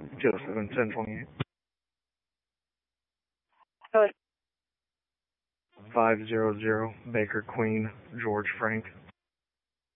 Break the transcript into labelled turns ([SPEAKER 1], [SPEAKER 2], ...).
[SPEAKER 1] Joseph and 1028.
[SPEAKER 2] Good.
[SPEAKER 1] 500 Baker Queen George Frank.